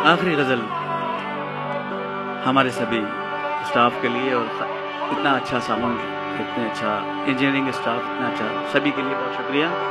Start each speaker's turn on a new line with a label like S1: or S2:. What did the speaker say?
S1: आखिरी गज़ल हमारे सभी स्टाफ के लिए, और इतना अच्छा साउंड, इतने अच्छा इंजीनियरिंग स्टाफ, इतना अच्छा, सभी के लिए बहुत शुक्रिया।